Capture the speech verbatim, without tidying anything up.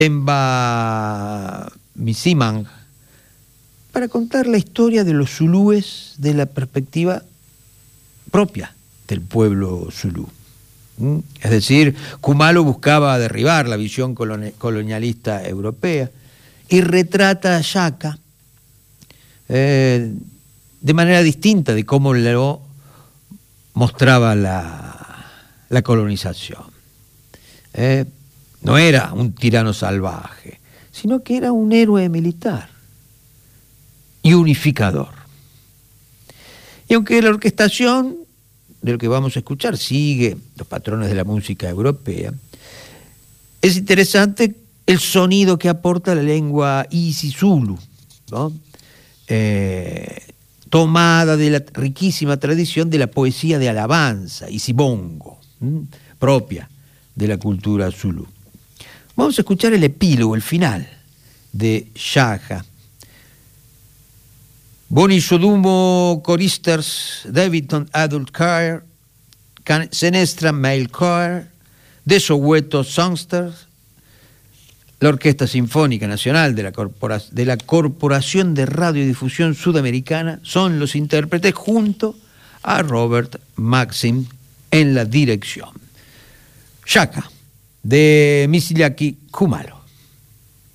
Temba Misimang, para contar la historia de los zulúes de la perspectiva propia del pueblo zulú. ¿Mm? Es decir, Khumalo buscaba derribar la visión colonialista europea y retrata a Shaka eh, de manera distinta de cómo lo mostraba la, la colonización. Eh, no era un tirano salvaje, sino que era un héroe militar y unificador. Y aunque la orquestación de lo que vamos a escuchar sigue los patrones de la música europea, es interesante el sonido que aporta la lengua isiZulu, ¿no? Eh, tomada de la riquísima tradición de la poesía de alabanza, isibongo, ¿m? propia de la cultura zulú. Vamos a escuchar el epílogo, el final de Shaka. Boni Sodumo Choristers Davidson Adult Choir, Senestra Male Choir, de Soweto Songsters, la Orquesta Sinfónica Nacional de la, Corpora- de la Corporación de Radiodifusión Sudamericana son los intérpretes junto a Robert Maxim en la dirección. Shaka, de Misiliaki Khumalo.